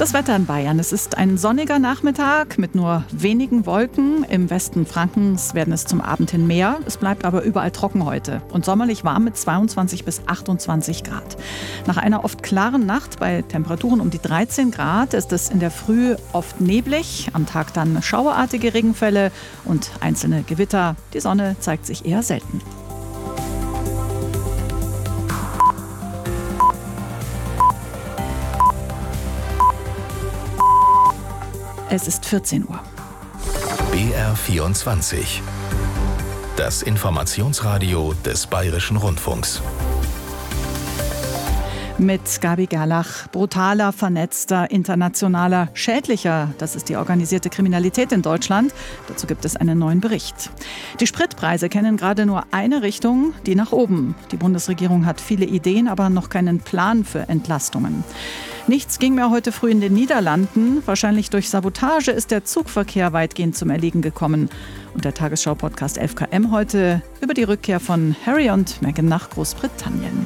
Das Wetter in Bayern. Es ist ein sonniger Nachmittag mit nur wenigen Wolken. Im Westen Frankens werden es zum Abend hin mehr. Es bleibt aber überall trocken heute und sommerlich warm mit 22 bis 28 Grad. Nach einer oft klaren Nacht bei Temperaturen um die 13 Grad ist es in der Früh oft neblig. Am Tag dann schauerartige Regenfälle und einzelne Gewitter. Die Sonne zeigt sich eher selten. Es ist 14 Uhr. BR24. Das Informationsradio des Bayerischen Rundfunks. Mit Gabi Gerlach. Brutaler, vernetzter, internationaler, schädlicher. Das ist die organisierte Kriminalität in Deutschland. Dazu gibt es einen neuen Bericht. Die Spritpreise kennen gerade nur eine Richtung, die nach oben. Die Bundesregierung hat viele Ideen, aber noch keinen Plan für Entlastungen. Nichts ging mehr heute früh in den Niederlanden. Wahrscheinlich durch Sabotage ist der Zugverkehr weitgehend zum Erliegen gekommen. Und der Tagesschau-Podcast 11KM heute über die Rückkehr von Harry und Meghan nach Großbritannien.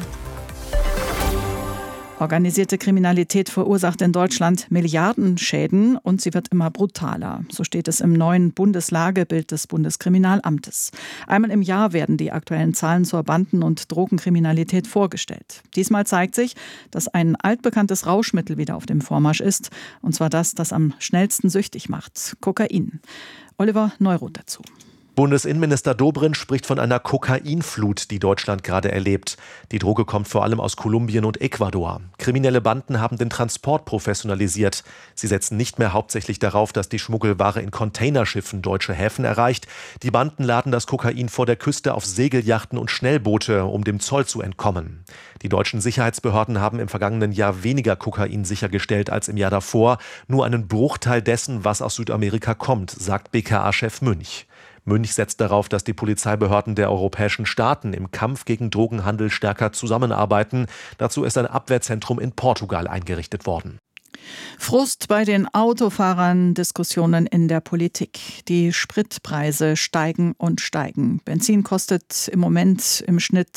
Organisierte Kriminalität verursacht in Deutschland Milliardenschäden und sie wird immer brutaler. So steht es im neuen Bundeslagebild des Bundeskriminalamtes. Einmal im Jahr werden die aktuellen Zahlen zur Banden- und Drogenkriminalität vorgestellt. Diesmal zeigt sich, dass ein altbekanntes Rauschmittel wieder auf dem Vormarsch ist. Und zwar das am schnellsten süchtig macht: Kokain. Oliver Neuroth dazu. Bundesinnenminister Dobrindt spricht von einer Kokainflut, die Deutschland gerade erlebt. Die Droge kommt vor allem aus Kolumbien und Ecuador. Kriminelle Banden haben den Transport professionalisiert. Sie setzen nicht mehr hauptsächlich darauf, dass die Schmuggelware in Containerschiffen deutsche Häfen erreicht. Die Banden laden das Kokain vor der Küste auf Segelyachten und Schnellboote, um dem Zoll zu entkommen. Die deutschen Sicherheitsbehörden haben im vergangenen Jahr weniger Kokain sichergestellt als im Jahr davor. Nur einen Bruchteil dessen, was aus Südamerika kommt, sagt BKA-Chef Münch. Münch setzt darauf, dass die Polizeibehörden der europäischen Staaten im Kampf gegen Drogenhandel stärker zusammenarbeiten. Dazu ist ein Abwehrzentrum in Portugal eingerichtet worden. Frust bei den Autofahrern, Diskussionen in der Politik. Die Spritpreise steigen und steigen. Benzin kostet im Moment im Schnitt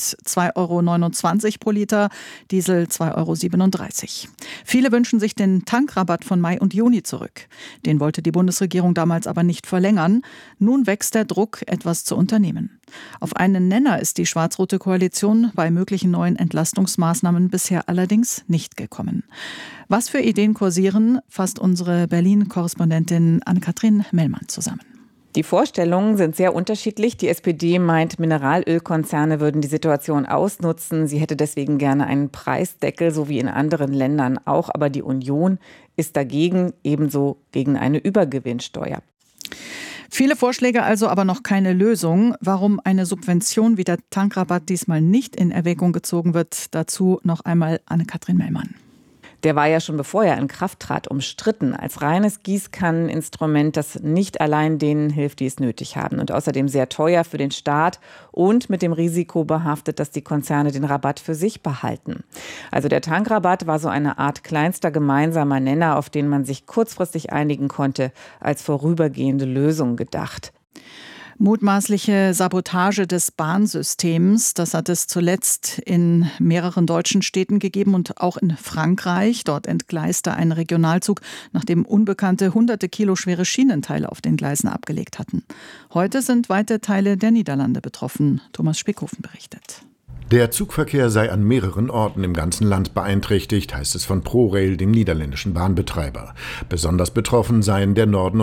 2,29 € pro Liter, Diesel 2,37 €. Viele wünschen sich den Tankrabatt von Mai und Juni zurück. Den wollte die Bundesregierung damals aber nicht verlängern. Nun wächst der Druck, etwas zu unternehmen. Auf einen Nenner ist die schwarz-rote Koalition bei möglichen neuen Entlastungsmaßnahmen bisher allerdings nicht gekommen. Was für Ideen kursieren, fasst unsere Berlin-Korrespondentin Ann-Kathrin Mellmann zusammen. Die Vorstellungen sind sehr unterschiedlich. Die SPD meint, Mineralölkonzerne würden die Situation ausnutzen. Sie hätte deswegen gerne einen Preisdeckel, so wie in anderen Ländern auch. Aber die Union ist dagegen, ebenso gegen eine Übergewinnsteuer. Viele Vorschläge also, aber noch keine Lösung. Warum eine Subvention wie der Tankrabatt diesmal nicht in Erwägung gezogen wird, dazu noch einmal Ann-Kathrin Mellmann. Der war ja schon bevor er in Kraft trat umstritten als reines Gießkanneninstrument, das nicht allein denen hilft, die es nötig haben. Und außerdem sehr teuer für den Staat und mit dem Risiko behaftet, dass die Konzerne den Rabatt für sich behalten. Also der Tankrabatt war so eine Art kleinster gemeinsamer Nenner, auf den man sich kurzfristig einigen konnte, als vorübergehende Lösung gedacht. Mutmaßliche Sabotage des Bahnsystems, das hat es zuletzt in mehreren deutschen Städten gegeben und auch in Frankreich. Dort entgleiste ein Regionalzug, nachdem Unbekannte hunderte Kilo schwere Schienenteile auf den Gleisen abgelegt hatten. Heute sind weite Teile der Niederlande betroffen. Thomas Spickhofen berichtet. Der Zugverkehr sei an mehreren Orten im ganzen Land beeinträchtigt, heißt es von ProRail, dem niederländischen Bahnbetreiber. Besonders betroffen seien der Norden